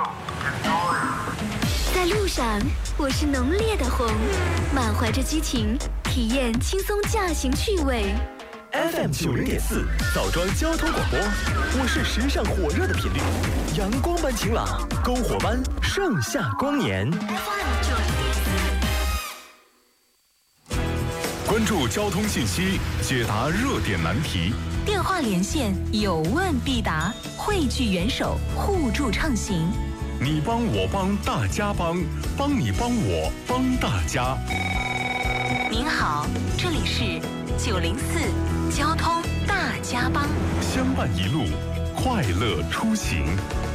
在路上，我是浓烈的红，满怀着激情，体验轻松驾行趣味。 FM90.4枣庄交通广播，我是时尚火热的频率，阳光般晴朗，篝火般盛夏光年。 关注交通信息，解答热点难题。 电话连线，有问必答，汇聚元首，互助畅行。 你帮我帮大家帮，帮你帮我帮大家。 您好，这里是904交通大家帮， 相伴一路，快乐出行。